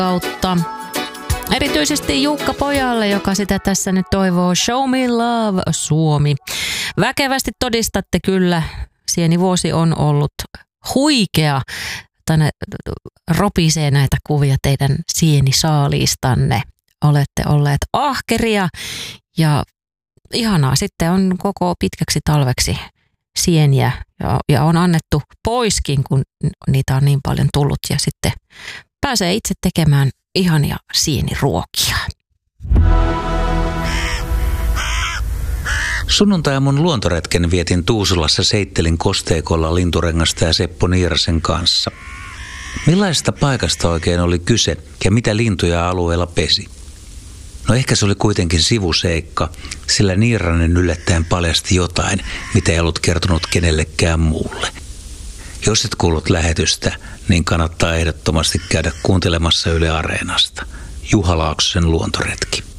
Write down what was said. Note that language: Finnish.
kautta. Erityisesti Jukka Pojalle, joka sitä tässä nyt toivoo. Show me love, Suomi. Väkevästi todistatte kyllä. Sienivuosi on ollut huikea. Tänne ropisee näitä kuvia teidän sienisaaliistanne. Olette olleet ahkeria ja ihanaa. Sitten on koko pitkäksi talveksi sieniä ja on annettu poiskin, kun niitä on niin paljon tullut. Ja sitten pääsee itse tekemään ihania sieniruokia. Sunnuntai-aamun luontoretken vietin Tuusulassa Seittelin kosteikolla Linturengasta ja Seppo Niirasen kanssa. Millaisesta paikasta oikein oli kyse ja mitä lintuja alueella pesi? No ehkä se oli kuitenkin sivuseikka, sillä Niiranen yllättäen paljasti jotain, mitä ei ollut kertonut kenellekään muulle. Jos et kuullut lähetystä, niin kannattaa ehdottomasti käydä kuuntelemassa Yle Areenasta. Juha Laaksosen luontoretki.